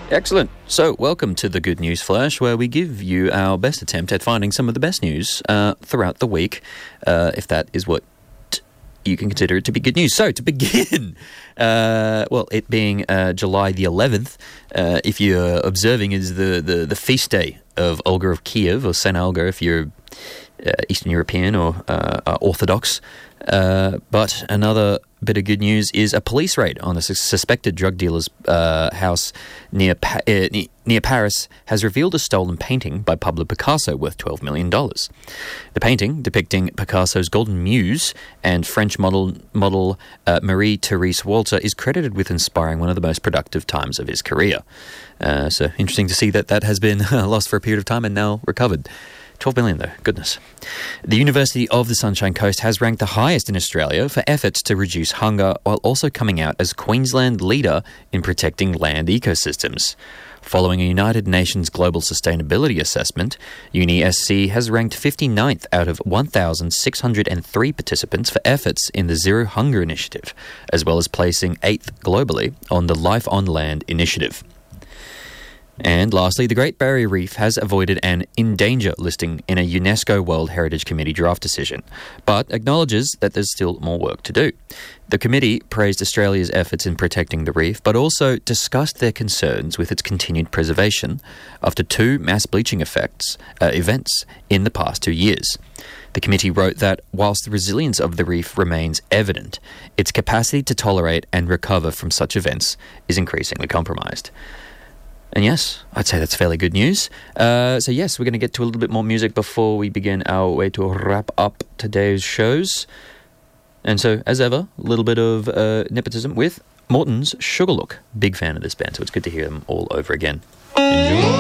Excellent. So, welcome to the Good News Flash, where we give you our best attempt at finding some of the best news throughout the week, if that is what you can consider it to be good news. So, to begin, it being July the 11th, if you're observing, is the feast day of Olga of Kiev, or St. Olga if you're Eastern European or Orthodox. But another bit of good news is a police raid on a suspected drug dealer's house near Paris has revealed a stolen painting by Pablo Picasso worth $12 million. The painting, depicting Picasso's Golden Muse and French model Marie-Therese Walter, is credited with inspiring one of the most productive times of his career. So interesting to see that has been lost for a period of time and now recovered. 12 million, though. Goodness. The University of the Sunshine Coast has ranked the highest in Australia for efforts to reduce hunger, while also coming out as Queensland leader in protecting land ecosystems. Following a United Nations Global Sustainability Assessment, UniSC has ranked 59th out of 1,603 participants for efforts in the Zero Hunger Initiative, as well as placing 8th globally on the Life on Land Initiative. And lastly, the Great Barrier Reef has avoided an in danger listing in a UNESCO World Heritage Committee draft decision, but acknowledges that there's still more work to do. The committee praised Australia's efforts in protecting the reef, but also discussed their concerns with its continued preservation after 2 mass bleaching events in the past 2 years. The committee wrote that whilst the resilience of the reef remains evident, its capacity to tolerate and recover from such events is increasingly compromised. And yes, I'd say that's fairly good news. So yes, we're going to get to a little bit more music before we begin our way to wrap up today's shows. And so, as ever, a little bit of nepotism with Morton's Sugarlook. Big fan of this band, so it's good to hear them all over again. Enjoy.